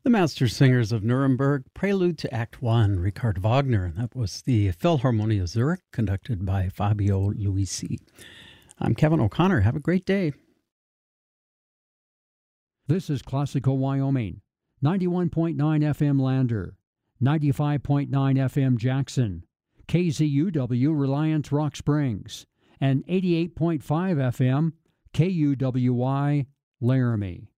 The Master Singers of Nuremberg, Prelude to Act One, Richard Wagner. That was the Philharmonia Zurich, conducted by Fabio Luisi. I'm Kevin O'Connor. Have a great day. This is Classical Wyoming, 91.9 FM Lander, 95.9 FM Jackson, KZUW Reliance Rock Springs, and 88.5 FM KUWY Laramie.